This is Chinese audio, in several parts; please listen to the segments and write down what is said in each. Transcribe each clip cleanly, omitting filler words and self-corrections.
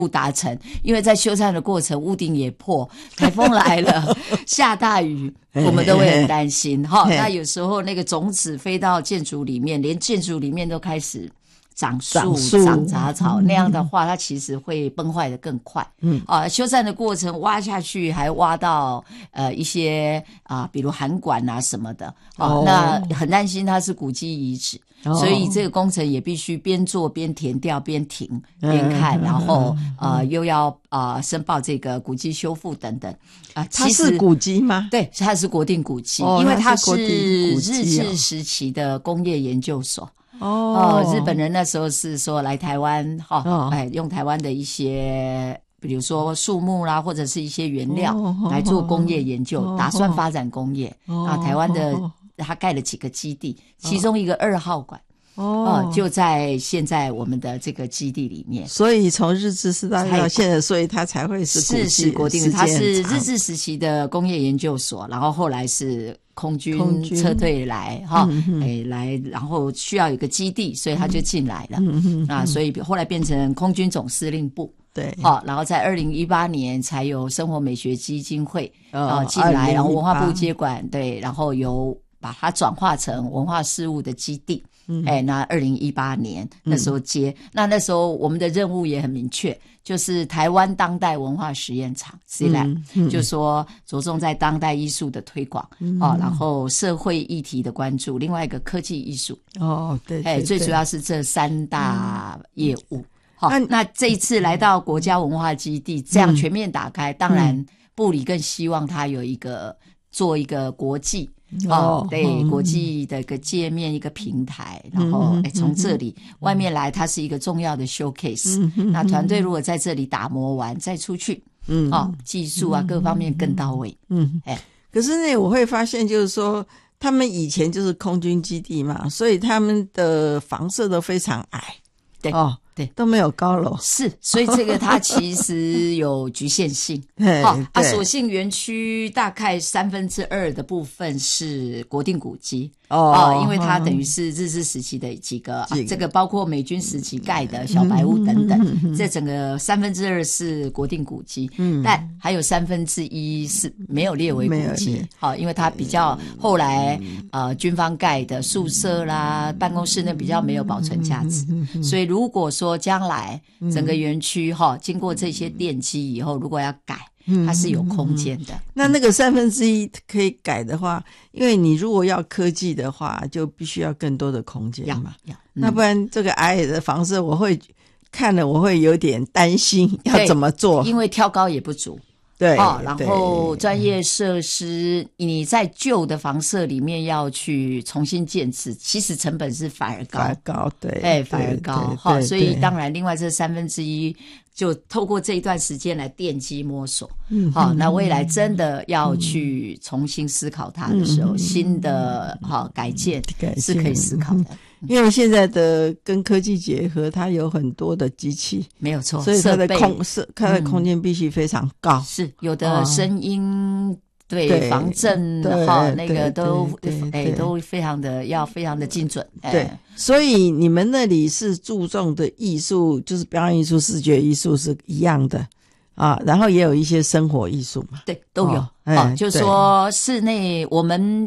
达成，因为在修缮的过程屋顶也破，台风来了下大雨我们都会很担心那有时候那个种子飞到建筑里面，连建筑里面都开始长树长杂草，那样的话它其实会崩坏的更快修缮的过程挖下去还挖到一些比如涵管什么的那很担心它是古迹遗址所以这个工程也必须边做边填调边停边看然后又要申报这个古迹修复等等它是古迹吗？ 对，它是国定古迹因为它是日治时期的工业研究所日本人那时候是说来台湾用台湾的一些比如说树木啦或者是一些原料来做工业研究打算发展工业台湾的他盖了几个基地其中一个2号馆就在现在我们的这个基地里面， 所以从日治时代到现在，所以它才会是古迹， 是国定的，它是日治时期的工业研究所，然后后来是空军撤退来来，然后需要有个基地，所以他就进来了所以后来变成空军总司令部。 对， 然后在2018年才有生活美学基金会进来，然后文化部接管，对，然后由把它转化成文化事务的基地。那2018年那时候接那时候我们的任务也很明确，就是台湾当代文化实验场 CLAB 就说着重在当代艺术的推广然后社会议题的关注，另外一个科技艺术对最主要是这3大业务那这一次来到国家文化基地这样全面打开当然部里更希望它有做一个国际对国际的一个界面一个平台然后从这里外面来它是一个重要的 showcase 那团队如果在这里打磨完再出去技术各方面更到位可是呢我会发现就是说他们以前就是空军基地嘛，所以他们的房舍都非常矮对对， 都没有高楼， 是，所以这个它其实有局限性。所幸园区大概2/3的部分是国定古迹因为它等于是日治时期的几个这个包括美军时期盖的小白屋等等这整个2/3是国定古迹但还有1/3是没有列为古迹因为它比较后来军方盖的宿舍啦办公室那比较没有保存价值所以如果说将来整个园区经过这些奠基以后如果要改它是有空间的那个1/3可以改的话，因为你如果要科技的话就必须要更多的空间嘛那不然这个矮的房舍我会看了我会有点担心要怎么做， 因为挑高也不足对然后专业设施你在旧的房舍里面要去重新建制其实成本是反而高对反而高所以当然另外这1/3就透过这一段时间来奠基摸索那未来真的要去重新思考它的时候新的改建是可以思考的因为现在的跟科技结合它有很多的机器没有错所以它的空间必须非常高是有的声音对防震那个都非常的精准对所以你们那里是注重的艺术就是表演艺术视觉艺术是一样的然后也有一些生活艺术嘛对都有就是说室内我们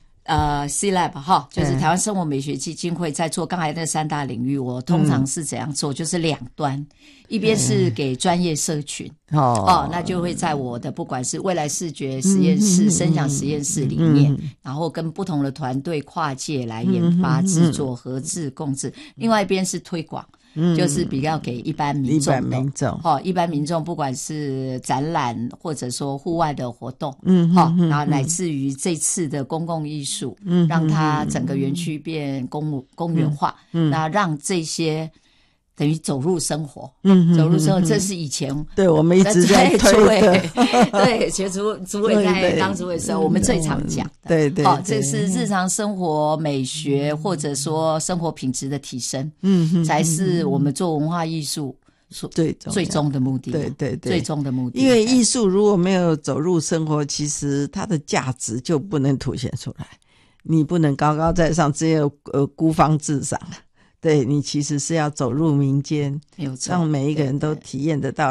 CLAB 就是台湾生活美学基金会在做刚才那3大领域我通常是怎样做就是2端一边是给专业社群那就会在我的不管是未来视觉实验室声响实验室里面然后跟不同的团队跨界来研发制作合制共制另外一边是推广就是比较给一般民众一般民众不管是展览或者说户外的活动然后乃至于这次的公共艺术让它整个园区变公园化那让这些等于走入生活走入生活这是以前对我们一直在推的对其实主委在当主委的时候我们最常讲的对这是日常生活美学或者说生活品质的提升才是我们做文化艺术最终的目的对最终的目的因为艺术如果没有走入生活其实它的价值就不能凸显出来你不能高高在上只有孤芳自赏对，你其实是要走入民间， 没有错， 让每一个人都体验得到